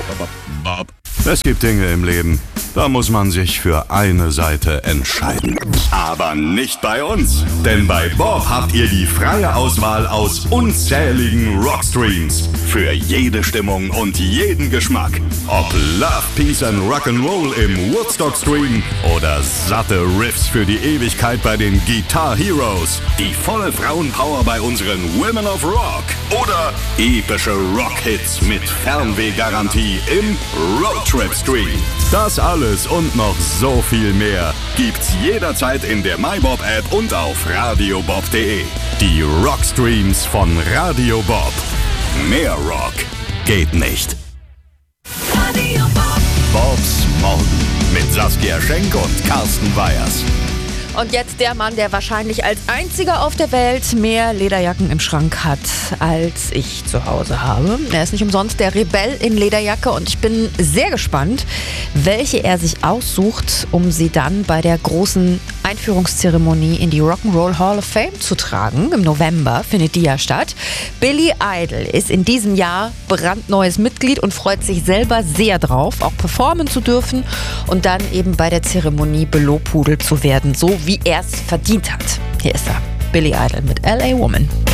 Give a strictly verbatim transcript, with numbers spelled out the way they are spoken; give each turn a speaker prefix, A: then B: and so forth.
A: Bob. Es gibt Dinge im Leben, da muss man sich für eine Seite entscheiden. Aber nicht bei uns, denn bei Bob habt ihr die freie Auswahl aus unzähligen Rockstreams. Für jede Stimmung und jeden Geschmack. Ob Love, Peace and Rock'n'Roll im Woodstock-Stream oder satte Riffs für die Ewigkeit bei den Guitar Heroes. Die volle Frauenpower bei unseren Women of Rock. Oder epische Rockhits mit Fernwehgarantie im Roadtrip-Stream. Das alles und noch so viel mehr gibt's jederzeit in der MyBob-App und auf radiobob punkt de. Die Rockstreams von Radio Bob. Mehr Rock geht nicht.
B: Radio Bob.
A: Bobs Morgen mit Saskia Schenk und Carsten Weyers.
C: Und jetzt der Mann, der wahrscheinlich als einziger auf der Welt mehr Lederjacken im Schrank hat, als ich zu Hause habe. Er ist nicht umsonst der Rebell in Lederjacke und ich bin sehr gespannt, welche er sich aussucht, um sie dann bei der großen Einführungszeremonie in die Rock'n'Roll Hall of Fame zu tragen. Im November findet die ja statt. Billy Idol ist in diesem Jahr brandneues Mitglied und freut sich selber sehr drauf, auch performen zu dürfen und dann eben bei der Zeremonie belobhudelt zu werden, so wie er es verdient hat. Hier ist er, Billy Idol mit L A Woman.